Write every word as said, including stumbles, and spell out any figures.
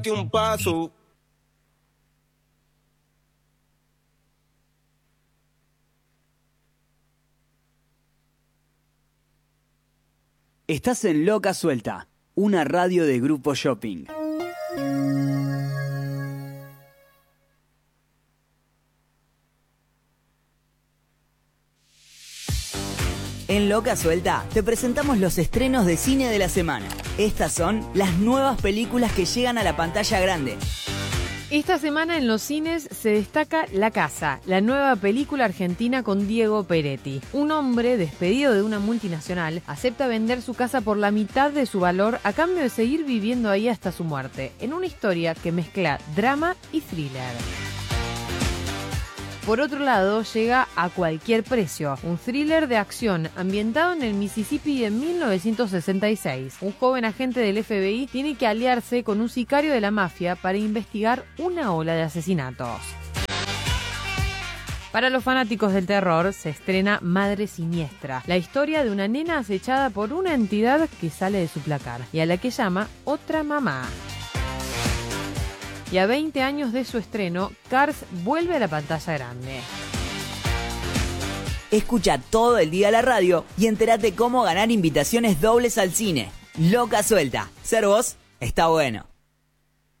un paso. Estás en Loca Suelta, una radio de Grupo Shopping. En Loca Suelta te presentamos los estrenos de cine de la semana. Estas son las nuevas películas que llegan a la pantalla grande. Esta semana en los cines se destaca La Casa, la nueva película argentina con Diego Peretti. Un hombre despedido de una multinacional acepta vender su casa por la mitad de su valor a cambio de seguir viviendo ahí hasta su muerte, en una historia que mezcla drama y thriller. Por otro lado, llega A Cualquier Precio, un thriller de acción ambientado en el Mississippi de mil novecientos sesenta y seis. Un joven agente del F B I tiene que aliarse con un sicario de la mafia para investigar una ola de asesinatos. Para los fanáticos del terror, se estrena Madre Siniestra, la historia de una nena acechada por una entidad que sale de su placar y a la que llama Otra Mamá. Y a veinte años de su estreno, Cars vuelve a la pantalla grande. Escucha todo el día la radio y entérate cómo ganar invitaciones dobles al cine. Loca Suelta. Ser vos está bueno.